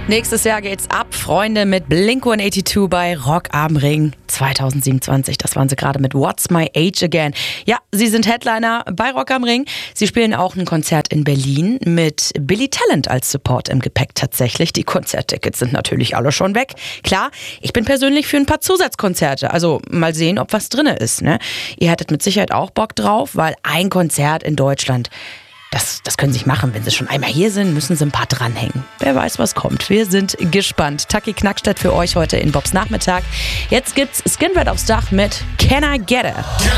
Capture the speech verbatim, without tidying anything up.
Nächstes Jahr geht's ab, Freunde, mit Blink hundertzweiundachtzig bei Rock am Ring zwanzig siebenundzwanzig. Das waren sie gerade mit What's My Age Again. Ja, sie sind Headliner bei Rock am Ring. Sie spielen auch ein Konzert in Berlin mit Billy Talent als Support im Gepäck tatsächlich. Die Konzerttickets sind natürlich alle schon weg. Klar, ich bin persönlich für ein paar Zusatzkonzerte. Also mal sehen, ob was drin ist. Ne? Ihr hättet mit Sicherheit auch Bock drauf, weil ein Konzert in Deutschland, Das, das können sie sich machen. Wenn sie schon einmal hier sind, müssen sie ein paar dranhängen. Wer weiß, was kommt. Wir sind gespannt. Taki Knackstedt für euch heute in Bobs Nachmittag. Jetzt gibt's Skinred aufs Dach mit Can I Get It?